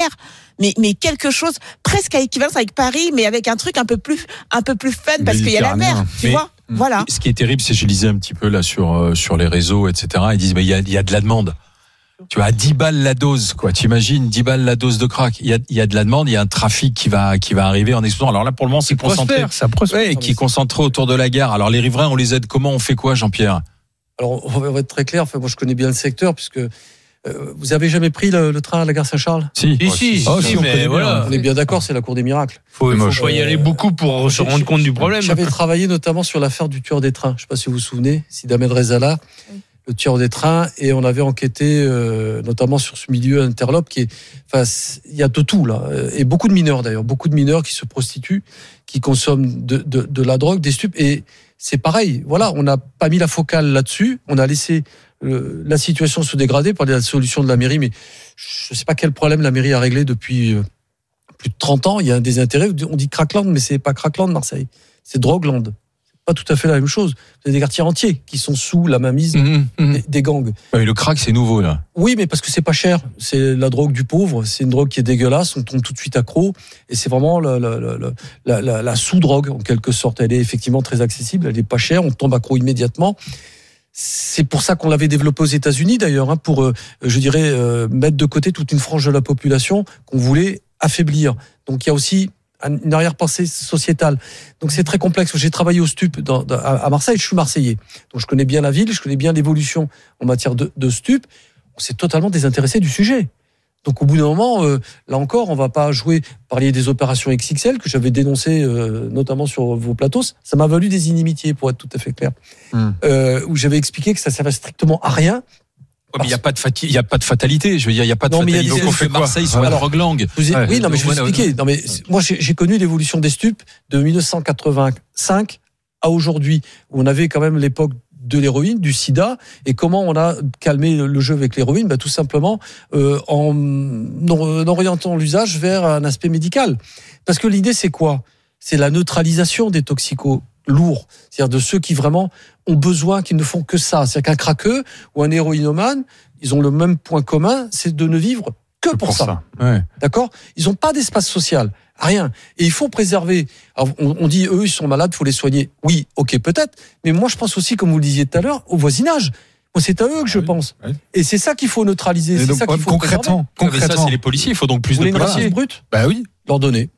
mais quelque chose presque à équivalence avec Paris, mais avec un truc un peu plus fun parce qu'il y a la mer, tu vois. Voilà. Ce qui est terrible, c'est, je lisais un petit peu là sur les réseaux, etc. Ils disent, mais il y a de la demande. Tu vois, à 10 balles la dose, quoi. T'imagines, 10 balles la dose de crack. Il y a de la demande, il y a un trafic qui va arriver en explosion. Alors là, pour le moment, c'est concentré. Ça prospère. Ouais, qui est concentré autour de la gare. Alors les riverains, on les aide comment? On fait quoi, Jean-Pierre? Alors, on va être très clair. Enfin, moi, je connais bien le secteur puisque vous avez jamais pris le train à la gare Saint-Charles? Si, mais voilà. On est bien d'accord, c'est la cour des miracles. Faut pas y aller beaucoup pour se rendre compte du problème. J'avais travaillé notamment sur l'affaire du tueur des trains. Je ne sais pas si vous vous souvenez, Sid Ahmed Rezala, le tueur des trains, et on avait enquêté notamment sur ce milieu interlope il y a de tout là, et beaucoup de mineurs d'ailleurs, beaucoup de mineurs qui se prostituent, qui consomment de la drogue, des stupes, et c'est pareil. Voilà, on n'a pas mis la focale là-dessus, on a laissé la situation se dégrader par la solution de la mairie, mais je ne sais pas quel problème la mairie a réglé depuis plus de 30 ans. Il y a un désintérêt. On dit Crackland, mais c'est pas Crackland, Marseille. C'est Drogueland. C'est pas tout à fait la même chose. Vous avez des quartiers entiers qui sont sous la mainmise des gangs. Ouais, le crack, c'est nouveau, là. Oui, mais parce que c'est pas cher. C'est la drogue du pauvre. C'est une drogue qui est dégueulasse. On tombe tout de suite accro. Et c'est vraiment la sous-drogue, en quelque sorte. Elle est effectivement très accessible. Elle est pas chère. On tombe accro immédiatement. C'est pour ça qu'on l'avait développé aux États-Unis d'ailleurs, pour, je dirais, mettre de côté toute une frange de la population qu'on voulait affaiblir. Donc il y a aussi une arrière-pensée sociétale. Donc c'est très complexe. J'ai travaillé au STUP à Marseille, je suis marseillais. Donc je connais bien la ville, je connais bien l'évolution en matière de STUP. On s'est totalement désintéressé du sujet. Donc au bout d'un moment, là encore, on va pas jouer, parler des opérations XXL que j'avais dénoncées notamment sur vos plateaux. Ça m'a valu des inimitiés, pour être tout à fait clair. Où j'avais expliqué que ça servait strictement à rien. Mais il n'y a pas de fatalité. Je veux dire, il n'y a pas de fatalité. Donc on fait Marseille sur la drogue-langue. Oui, non, mais je vais vous expliquer. Non, mais moi, j'ai connu l'évolution des stupes de 1985 à aujourd'hui, où on avait quand même l'époque de l'héroïne, du sida, et comment on a calmé le jeu avec l'héroïne, tout simplement en orientant l'usage vers un aspect médical. Parce que l'idée, c'est quoi? C'est la neutralisation des toxicos lourds, c'est-à-dire de ceux qui vraiment ont besoin, qui ne font que ça. C'est-à-dire qu'un craqueux ou un héroïnomane, ils ont le même point commun, c'est de ne vivre que pour ça. Ouais. D'accord? Ils n'ont pas d'espace social. Rien. Et il faut préserver. Alors, on dit, eux, ils sont malades, il faut les soigner. Oui, ok, peut-être. Mais moi, je pense aussi, comme vous le disiez tout à l'heure, au voisinage. Moi, c'est à eux que je pense. Oui. Et c'est ça qu'il faut neutraliser. C'est ça qu'il faut concrètement. Ça, c'est les policiers. Il faut donc plus de policiers. Brut. Oui. Leur donner,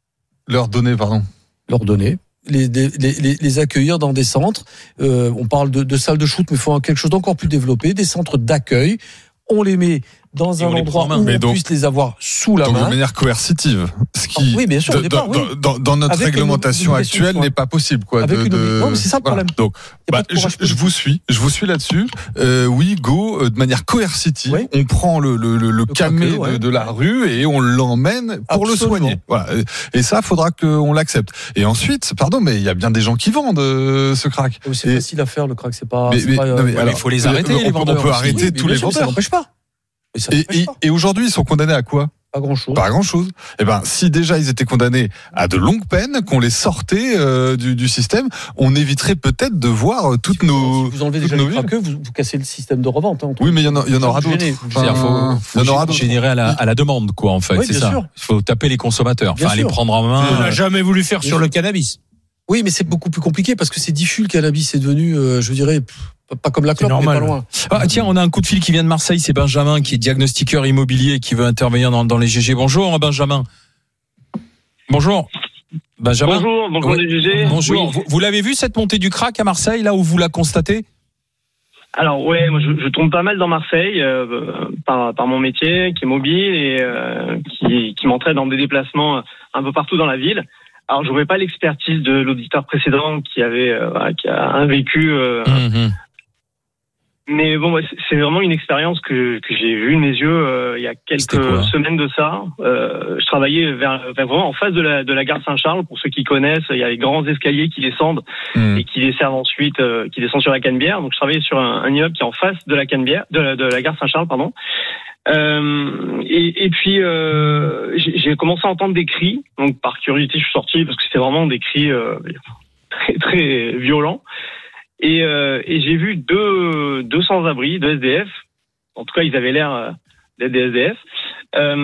les accueillir dans des centres. On parle de salles de shoot, mais il faut quelque chose d'encore plus développé. Des centres d'accueil. On les met dans un endroit où on puisse les avoir sous la main. De manière coercitive. Ce qui, oui, bien sûr, dans notre réglementation actuelle, n'est pas possible, quoi. Non, mais c'est ça le problème. Donc, je vous suis là-dessus. Oui, de manière coercitive, on prend le camé de la rue et on l'emmène pour le soigner. Voilà. Et ça, faudra qu'on l'accepte. Et ensuite, mais il y a bien des gens qui vendent ce crack. C'est facile à faire, le crack, c'est pas. Il faut les arrêter, les vendeurs. On peut arrêter tous les vendeurs. Ça n'empêche pas. Et aujourd'hui, ils sont condamnés à quoi? Pas grand-chose. Eh ben, si déjà ils étaient condamnés à de longues peines, qu'on les sortait du système, on éviterait peut-être de voir toutes nos. Si vous enlevez déjà les craqueux, vous cassez le système de revente. Oui, mais il y en aura d'autres. Il faut générer à la demande, quoi, en fait. Oui, c'est bien ça. sûr. Il faut taper les consommateurs. Bien les sûr. prendre en main. On n'a jamais voulu faire sur le cannabis. Oui, mais c'est beaucoup plus compliqué parce que c'est diffus, le cannabis. C'est devenu, je dirais, pas comme la clope, mais pas loin. Tiens, on a un coup de fil qui vient de Marseille. C'est Benjamin qui est diagnostiqueur immobilier qui veut intervenir dans les GG. Bonjour, Benjamin. Bonjour. Benjamin. Bonjour les GG. Bonjour. Oui. Vous l'avez vu, cette montée du crack à Marseille, là où vous la constatez? Alors ouais, moi je tombe pas mal dans Marseille par mon métier qui est mobile et qui m'entraîne dans des déplacements un peu partout dans la ville. Alors j'aurais pas l'expertise de l'auditeur précédent qui a un vécu, mais bon, c'est vraiment une expérience que j'ai vue de mes yeux il y a quelques semaines de ça. Je travaillais vraiment en face de la gare Saint-Charles. Pour ceux qui connaissent, il y a les grands escaliers qui descendent et qui desservent ensuite, qui descendent sur la Canebière. Donc je travaillais sur un immeuble qui est en face de la Canebière, de la gare Saint-Charles, pardon. Et puis j'ai commencé à entendre des cris. Donc par curiosité, je suis sorti parce que c'était vraiment des cris très très violents. Et j'ai vu deux sans-abri, deux SDF. En tout cas, ils avaient l'air d'être des SDF.